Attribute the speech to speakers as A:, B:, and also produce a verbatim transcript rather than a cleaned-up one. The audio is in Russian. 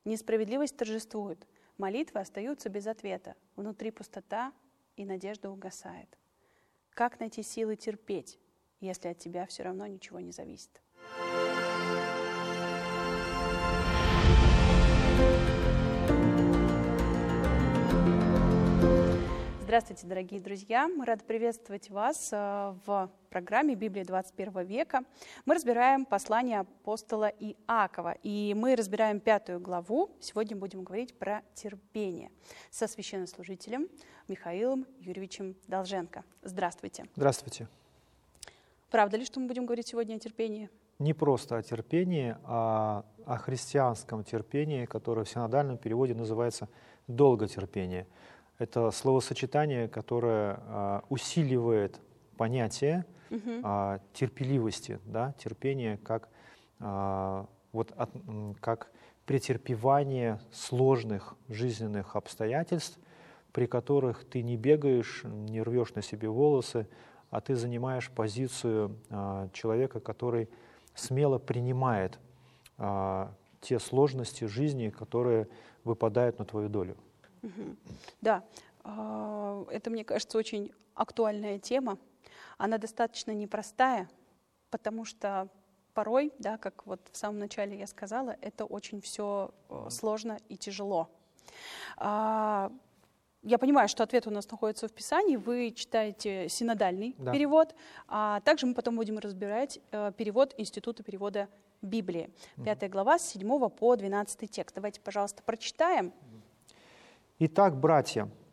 A: Несправедливость торжествует, молитвы остаются без ответа, внутри пустота и надежда угасает. Как найти силы терпеть, если от тебя все равно ничего не зависит? Здравствуйте, дорогие друзья! Мы рады приветствовать вас в программе «Библия двадцать первого века». Мы разбираем послание апостола Иакова, и мы разбираем пятую главу. Сегодня будем говорить про терпение со священнослужителем Михаилом Юрьевичем Долженко. Здравствуйте!
B: Здравствуйте!
A: Правда ли, что мы будем говорить сегодня о терпении?
B: Не просто о терпении, а о христианском терпении, которое в синодальном переводе называется «долготерпение». Это словосочетание, которое а, усиливает понятие
A: Угу.
B: а, терпеливости, да, терпение как, а, вот от, как претерпевание сложных жизненных обстоятельств, при которых ты не бегаешь, не рвешь на себе волосы, а ты занимаешь позицию а, человека, который смело принимает а, те сложности жизни, которые выпадают на твою долю.
A: Угу. Да, это, мне кажется, очень актуальная тема. Она достаточно непростая, потому что порой, да, как вот в самом начале я сказала, это очень все сложно и тяжело. Я понимаю, что ответ у нас находится в Писании. Вы читаете синодальный
B: Да.
A: перевод, а также мы потом будем разбирать перевод Института перевода Библии. Пятая глава, с седьмого по двенадцатый текст. Давайте, пожалуйста, прочитаем.
B: Итак, братья,